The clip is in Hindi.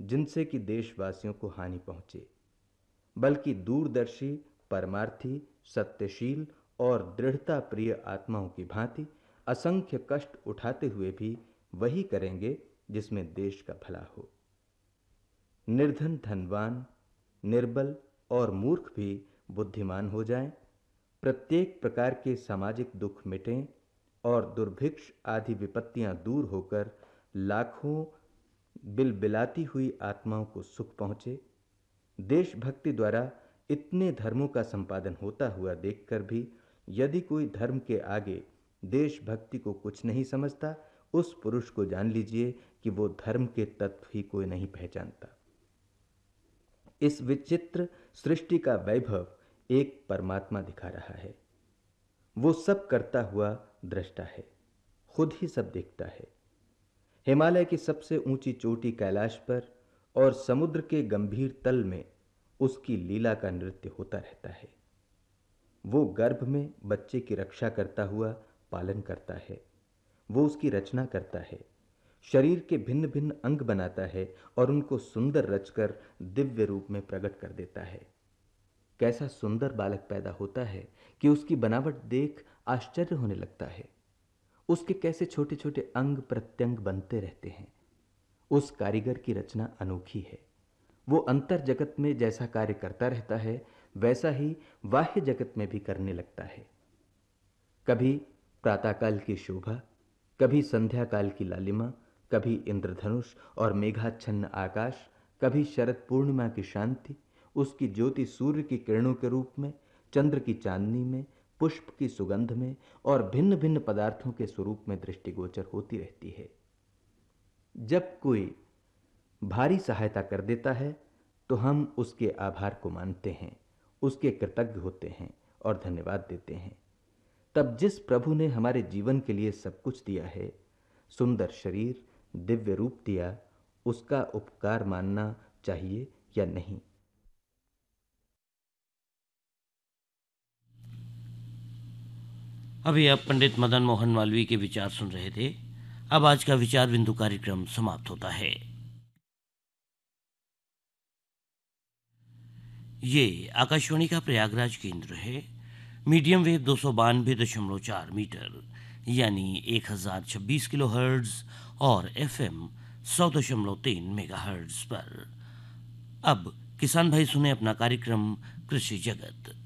जिनसे कि देशवासियों को हानि पहुंचे, बल्कि दूरदर्शी, परमार्थी, सत्यशील और दृढ़ता प्रिय आत्माओं की भांति असंख्य कष्ट उठाते हुए भी वही करेंगे जिसमें देश का भला हो। निर्धन धनवान, निर्बल और मूर्ख भी बुद्धिमान हो जाएं, प्रत्येक प्रकार के सामाजिक दुख मिटें और दुर्भिक्ष आदि विपत्तियां दूर होकर लाखों बिलबिलाती हुई आत्माओं को सुख पहुंचे। देशभक्ति द्वारा इतने धर्मों का संपादन होता हुआ देखकर भी यदि कोई धर्म के आगे देशभक्ति को कुछ नहीं समझता, उस पुरुष को जान लीजिए कि वो धर्म के तत्व ही कोई नहीं पहचानता। इस विचित्र सृष्टि का वैभव एक परमात्मा दिखा रहा है। वो सब करता हुआ दृष्टा है, खुद ही सब देखता है। हिमालय की सबसे ऊंची चोटी कैलाश पर और समुद्र के गंभीर तल में उसकी लीला का नृत्य होता रहता है। वो गर्भ में बच्चे की रक्षा करता हुआ पालन करता है। वो उसकी रचना करता है, शरीर के भिन्न भिन्न अंग बनाता है और उनको सुंदर रचकर दिव्य रूप में प्रकट कर देता है। कैसा सुंदर बालक पैदा होता है कि उसकी बनावट देख आश्चर्य होने लगता है। उसके कैसे छोटे छोटे अंग प्रत्यंग बनते रहते हैं। उस कारीगर की रचना अनोखी है। वो अंतर जगत में जैसा कार्य करता रहता है, वैसा ही बाह्य जगत में भी करने लगता है। कभी प्रातःकाल की शोभा, कभी संध्या काल की लालिमा, कभी इंद्रधनुष और मेघाच्छन्न आकाश, कभी शरद पूर्णिमा की शांति, उसकी ज्योति सूर्य की किरणों के रूप में, चंद्र की चांदनी में, पुष्प की सुगंध में और भिन्न भिन्न पदार्थों के स्वरूप में दृष्टिगोचर होती रहती है। जब कोई भारी सहायता कर देता है तो हम उसके आभार को मानते हैं, उसके कृतज्ञ होते हैं और धन्यवाद देते हैं। तब जिस प्रभु ने हमारे जीवन के लिए सब कुछ दिया है, सुंदर शरीर, दिव्य रूप दिया, उसका उपकार मानना चाहिए या नहीं? अभी आप पंडित मदन मोहन मालवीय के विचार सुन रहे थे। अब आज का विचार बिंदु कार्यक्रम समाप्त होता है। ये आकाशवाणी का प्रयागराज केंद्र है। मीडियम वेव 292.4 मीटर यानी 1026 किलोहर्ट्ज और एफएम 100.3 मेगाहर्ट्ज पर। अब किसान भाई सुने अपना कार्यक्रम कृषि जगत।